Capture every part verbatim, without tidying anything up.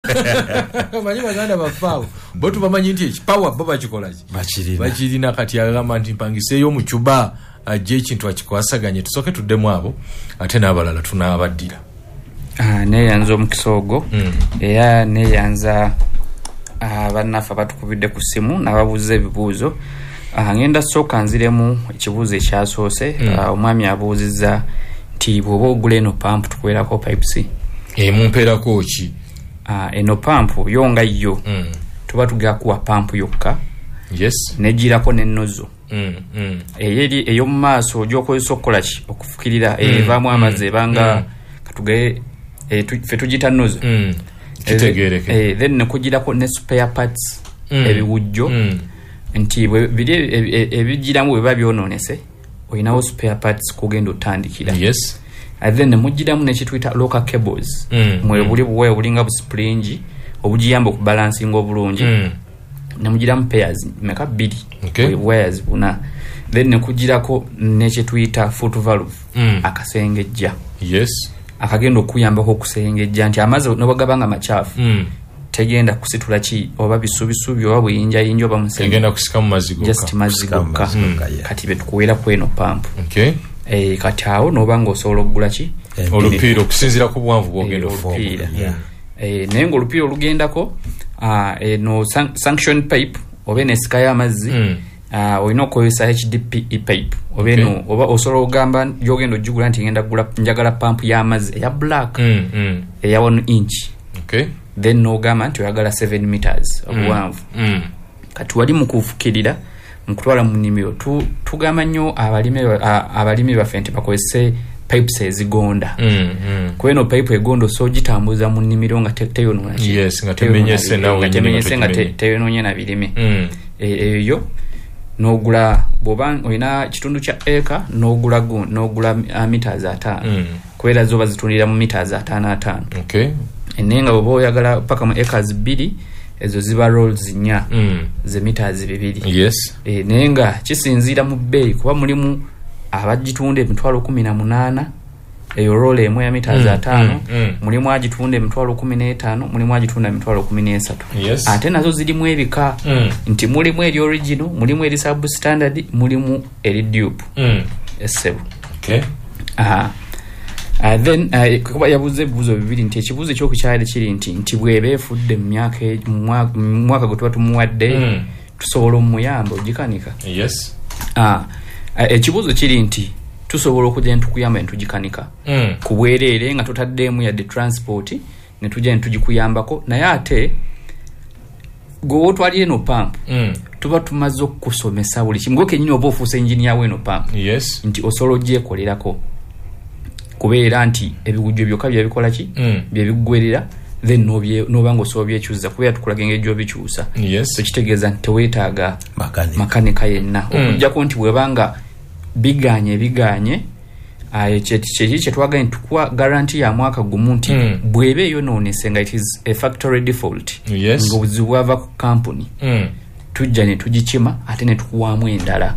Manyi baganda bafaawo. Bo tubamanyi nti power baba kikola ki? Bachirina. Bachirina kati agamba nti mpangiseyo mu Cuba ajje ekintu akikwasaganye tusoke tuddemu abo ate n'abalala tunaabaddira. Ah ne yanzo mukisogo. Mm. Eya ne yanza abannafa batukubidde ku simu nababuuza ebibuuzo. Ah ngenda soka nziremu ekibuuzo ekyasoose. Mm. Uh, omwami abuuzizza nti bw'oba ogula eno pump tukubeerako pipes. E mumpeerako ki? Ah eno pump yonga yo. Mm. Tuba tugya kuwa pump yokka. Yes. Nejirako n'ennozo. Mm. Mm. Eyeri eyo mu maaso gy'okozesa okukola ki okufukirira mm. evaamu amazzi ebanga mm. katuge e tu, fe tugita nozo. Mm. Kitegereke. Eh then ne kugirako ne spare parts mm. ebiwujjo. Mm. Nti bili ebigiramu bwe babyononese oyinawo spare parts kugenda otandikira. Yes. And then ne mugiramu ne kitwita local cables. Mm. Mwe buli bwe bulinga bu springe obujiyamba ku balancing obulungi. Mm. Ne mugiramu pairs meka bili. Okay. Wires buna. Then ne kugirako ne kitwita foot valve mm. akasengejja. Yes. Akagenda okuyambako okusengejja nti amazzi nobagabanga machafu. Mm. Tegenda kusitula ki oba bisubisubi oba buyinja yinja oba musenge. Tegenda kusika mu mazzi gokka. Just mazzi gokka. Mm. Kati betukuwera kweno pump. Okay. Eh kati awo nobanga osobola okugula ki? Eh, olupiiro okusinziira ku buwanvu bwogenda ofumba. Yeah. Eh nengo olupiiro lugendako ah eh, no san sanction pipe oba ne sky amazzi. Mm. Ah uh, oyino koyesa H D P E pipe obeno okay. Oba osoro ogamba yogendo jugula nti ngenda gula njagala pump ya amazzi ya black mm, mm. ya one inch. Okay. Then no gamba nti oyagala seven meters obuwanvu. Mm. Mm. Kati wali mukufukirira mukutwala mu nimiro tu tugamba nnyo abalimi abalimi bafente bakozese pipes ezigonda. Mm. Mm. Kweno pipe egondo so gitambuza mu nimiro nga teyonona ki. Yes nga temenyese nawe nga temenyese nga teyononye na birime. Mm. Eyo e, nogula boban oyina kitundu kya eka nogula gu nogula uh, meters atano. Mm. Kwera zoba zitundira mu meters atano atano. Okay. Enenga bobo oyagala paka mu acres bibiri ezo ziba rolls nya. Mm. Ze meters bibiri. Yes. E nenga kisinzira mu bay kuba mulimu abagitunde emitwalo kumi na munana eyo roll emu ya meters mm. atano. Mm. Mm. Mulimu agitunde emitwalo kumi n'etaano mulimu agitunda emitwalo kumi n'esatu. Yes. Ate nazo zirimu ebika. Mm. Nti mulimu eri original mulimu eri substandard mulimu eri dupe. Mm. Esebo. Okay. Aha. Uh, then uh, kuba yabuze buzo bibiri nti ekibuzo kyo kukyali kiri nti nti bwebe efudde mu myaka mu mwaka gutwa tumuwadde mm. tusobola omuyamba ogikanika. Yes. Ah uh, ekibuzo kiri nti tusobola okugenda tukuyamba entugikanika. Mm. Kubwerere nga tutaddemu ya de transport ne tujja ntugikuyambako naye ate go twali eno pump. Mm. Tuba tumaze okusomesa buli kimu ngoke nyinyi oba ofuusa engineer weno pump. Yes. Nti osolo gye kolerako kubeera nti ebiwujjo byokka bya bikola ki mm. bye bigwerera then nobye nobango sobye chuza kubeera tukulaga engejjo bikyusa. Yes. So kitegeeza nti weetaaga makanika makanika yenna mm. okujjako nti bwebanga biganye biganye aye kyeki kyetwagaye tukwa guarantee ya mwaka gumu nti mm. bwebe yonoonese nga it is a factory default. Yes. Ngobuzibu bwava ku company mm. tujja ne tugikima ate ne tukuwaamu endala.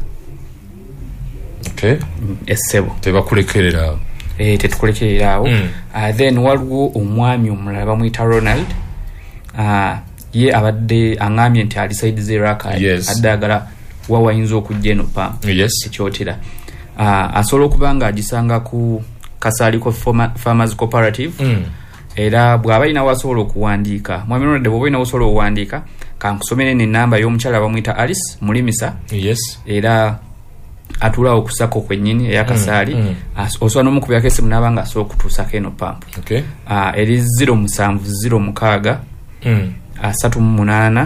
Okay. Essebo tebakulekerera eh tetukulekerera awo. Mm. Uh, then waliwo omwami omulala bamuyita Ronald uh, ye abadde angamye nti aliside zeraka. Yes. Addagala wawayinza okujja eno pump. Yes. Ekyotera uh, asobola okubanga agisanga ku Kasaliko Farmers Cooperative. Mm. Era bw'aba ina wasobola okuwandiika mwami Ronald bw'oba ina wasobola okuwandiika kankusomere ne namba y'omukyala bamuyita Alice Mulimisa. Yes. Era atula okusako kwennyini eya Kasaali. Mm. Mm. Osobola n'omukubya kesi munabanga asobola okutuusako eno pump. Okay. Uh, eri zero musanvu zero mukaaga mm. asatu mu munaana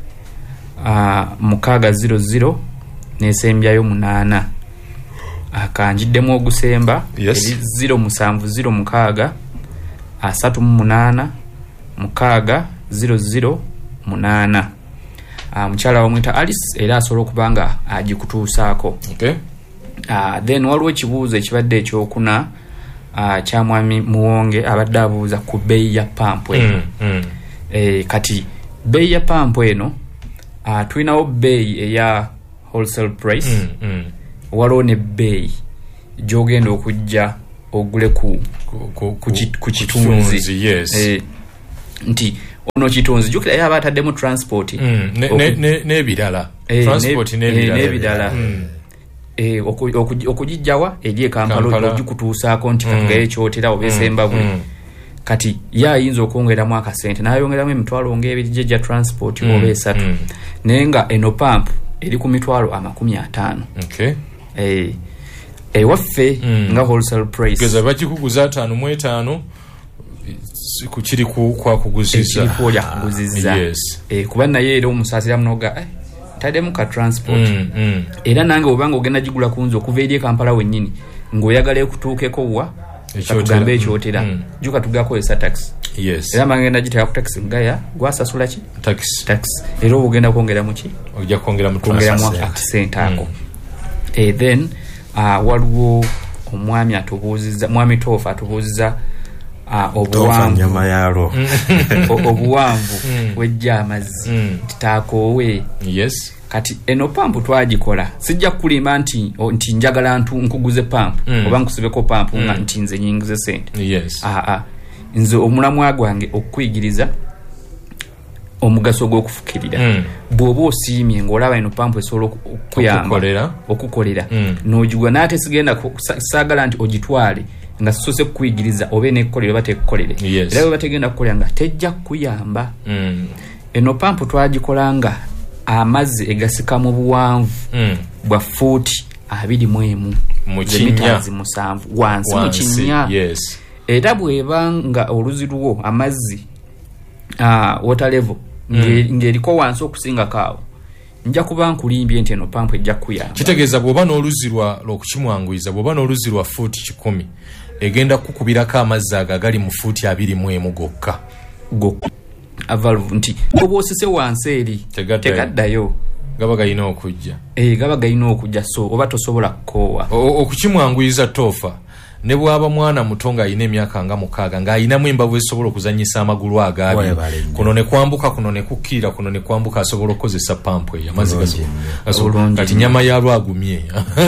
uh, mukaaga zero zero n'esembyayo munaana akanjiddemu ogusemba. Yes. Eri zero musanvu zero mukaaga asatu mu munaana mukaaga zero zero munaana. Uh, mchala wamwita Alice era asobola okubanga agikutuusaako. Okay. Uh, then waliwo ekibuuzo ekibadde ekyokuna uh, kya mwami Muwonge abadde abuuza ku bbeeyi ya pampu eno. Mm, mm. Eh, kati bbeeyi ya pampu eno uh, tulinawo bbeeyi eya wholesale price. Mm, mm. Waliwo ne bbeeyi gy'ogenda okujja ogule ku ku, ku, ku, ku kitunzi. Yes. Eh, nti ono kitonzi jukira yaba ataddemu transport mm. ne, ne, ne, ne bidala eh, transport ne, ne bidala ne bidala mm. eh okujijjawa eje Kampala okujikutuusaako nti katugaye kyotera obesemba buli mm. kati ya yinzo okwongera mu akasente nayongeramu emitwalo ng'ebiri jeja transport mm. oba esatu mm. nenga eno pump eri ku mitwalo amakumi ataano okay eh eh waffe mm. nga wholesale price keza bakikuguza ataano mu etaano kuchiri ku kwa kuguziza ekiri kwa kuguziza yes eh kuba naye era omusasira mnoga eh tademu ka transport mm, mm. era nange obanga ogenda jigula kunzo okuva eri Kampala wennyini ngoyagala kutuukeko wa tugambe ekyotera mm. juka tugako esa tax yes era mangenda gitaya ku tax ngaya gwasasula ki tax tax era obugenda kwongera mu ki ojja kwongera mu accent ako eh then uh, waliwo omwami atubuuziza mwami Tofa atubuuziza uh, obuwanvu nyama yalo obuwanvu wejja amazzi mm. titakowe yes kati eno pampu twagikola sijja kulima nti nti njagala ntu nkuguze pampu mm. oba nkusibeko pampu mm. nga nti nze nyingize sente yes ah ah nze omulamwa gwange okuyigiriza omugaso gw'okufukirira mm. bw'oba osiimye ng'olaba eno pampu esobola okuyamba okukolera mm. n'ogigwa n'ate sigenda saagala nti ogitwale nga sose kuyigiriza obe n'ekkolera oba tekkolere yes. era bwe bategenda kukolera nga tejja kuyamba mm. eno pampu twagikolanga amazzi egasika mu buwanvu mm. bwa fuuti abiri mu emu mitazi musanvu wansi mu kinnya yes. era bw'ebanga oluzi lwo amazzi uh, water level mm. ng'eriko wansi okusinga kaawo nja kuba nkulimbye nti eno pampu ejja kuyamba kitegeeza bw'oba n'oluzi lw'okukimwanguyiza bw'oba n'oluzi lwa fuuti kikumi egenda kukubirako amazzi ago agali mu fuuti abiri mu emu gokka gokka avalve nti oba osise wansi eri tegaddayo gaba galina okujja eh gaba galina okujja so oba tosobola kukoowa okukimwanguyiza Tofa ne bwaba mwana mutonga ayina emyaka nga mukaaga nga ayinamu embavu esobola okuzanyisa amagulu agabi kuno ne kwambuka kuno ne kukkira kuno ne kwambuka asobola okukozesa pampu eyo amazzi gasobola kati nyama ya lwagumye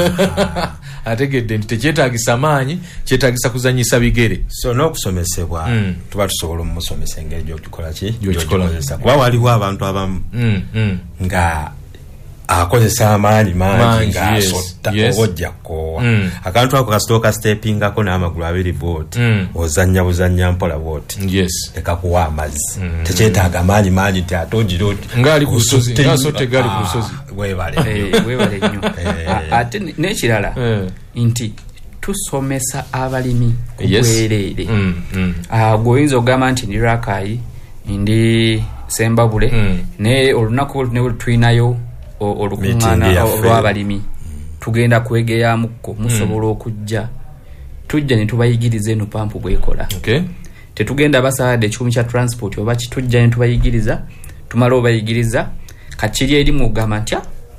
ategedde nti tekyetaagisa amaanyi kyetaagisa kuzanyisa bigere so n'okusomesebwa mm. tuba tusobola omusomesa engeri gy'okikola ki gy'okikozesa kuba waliwo abantu abamu mm, mm. nga akozesa amaanyi mangi ng'asotta yes. ojja koowa mm. akantu ako kasitooka steppingako n'amagulu abiri booti mm. ozannya buzannya mpola booti yes. ekakuwa amazzi mm. tekyetaaga amaanyi mangi nti ate ogira oti ng'ali ku lusozi ng'asotte gali ku lusozi weebale weebale nnyo ate n'ekirala nti tusomesa abalimi ku bwereere gweoyinza okugamba nti ndi Rakai ndi Sembabule naye olunaku ne tulinayo olukuŋŋaana olw'abalimi tugenda kwegeyaamukko musobola okujja tujja ne tubayigiriza eno pampu bwekola okay. tetugenda basaadde ekikumi kya transport oba kitujja ne tubayigiriza tumala obayigiriza kakiri eri mugamba ntya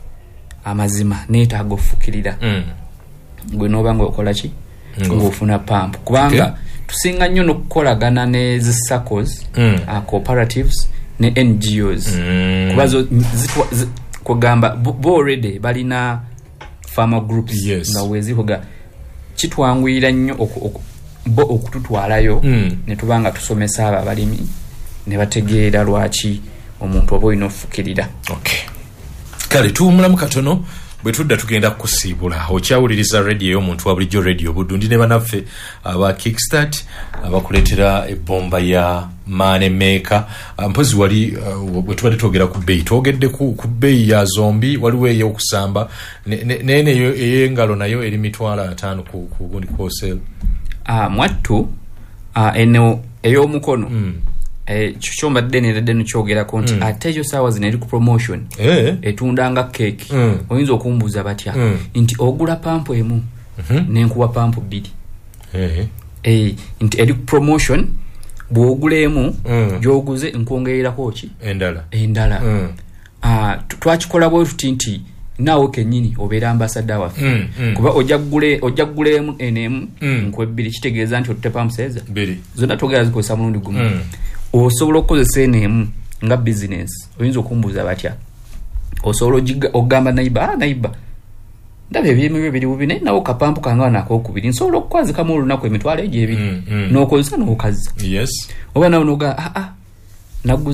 amazima neetaaga okufukirira mm. gwe n'oba ng'okola ki ng'ofuna pampu kubanga okay. tusinga nnyo n'okukolagana ne zi SACCOs mm. uh, cooperatives ne N G Os mm. kuba zo kugamba bo already balina farmer groups yes. nga wezihoga kitwanguyira nnyo bo okututwalayo mm. ne tubanga tusomesa aba balimi ne bategeera lwaki omuntu oba olina okufukirira okay. kale tuwumulamu katono bwe tudda tugenda kusiibula okyawuliriza radio y'omuntu wa bulijjo radio Buddundi ne banaffe aba Kickstart abakuleetera ebbomba ya Mane Maker mpozi wali uh, bwe tubadde twogera ku bbeeyi twogedde ku, ku bbeeyi ya zombi waliwo ey'okusamba nene ey'engalo nayo eri mitwalo ataano ku, ku gundi kwosel uh, mwattu uh, eno ey'omukono mm. eh chomba dene na dene chogera konti mm. atejo sawa zineri ku promotion eh etundanga cake mm. oyinza okumbuza batya mm. nti ogula pampu emu mm-hmm. nenkuwa pampu bbiri eh eh nti eri promotion bwogula emu mm. joguze nkongeera kochi endala endala mm. ah twachikola bwe tutinti nawo kenyini obera ambassador wa mm. mm. kuba ojagule ojagule emu enemu mm. nkwebiri kitegeeza nti otte pampu seza biri zonna togera zikosa mulundi gumu mm. osobola okukozesa enemu nga business oyinza okumbuza batya osobola okugamba naiba ah, naiba ndabe ebyemu bibiri bubine nawo kapampu kanga nako okubiri nsobola okukwazika mu lunaku emitwalo egy'ebiri mm, mm. n'okozesa n'okazi yes oba nawo noga ah ah naguze